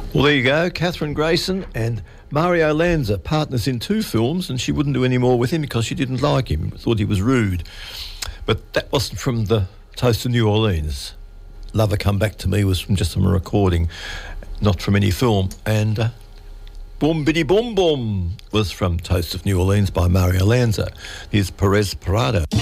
Well, there you go. Catherine Grayson and Mario Lanza, partners in 2 films, and she wouldn't do any more with him because she didn't like him, thought he was rude. But that wasn't from the Toast of New Orleans. Lover Come Back to Me was from just from a recording, not from any film. And Boom Biddy Boom Boom was from Toast of New Orleans by Mario Lanza. Here's Perez Parado.